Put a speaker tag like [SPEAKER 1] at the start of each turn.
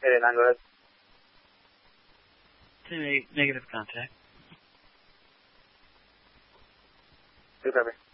[SPEAKER 1] Okay, 9, go ahead.
[SPEAKER 2] 10-8, negative contact.
[SPEAKER 1] Good, copy.